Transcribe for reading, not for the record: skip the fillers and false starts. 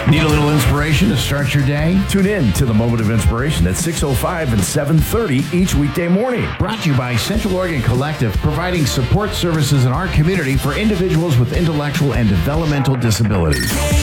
Need a little inspiration to start your day? Tune in to the Moment of Inspiration at 6:05 and 7:30 each weekday morning. Brought to you by Central Oregon Collective, providing support services in our community for individuals with intellectual and developmental disabilities.